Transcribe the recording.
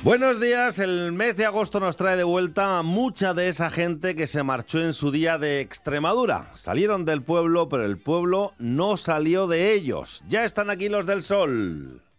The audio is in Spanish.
Buenos días, el mes de agosto nos trae de vuelta a mucha de esa gente que se marchó en su día de Extremadura. Salieron del pueblo, pero el pueblo no salió de ellos. Ya están aquí los del sol.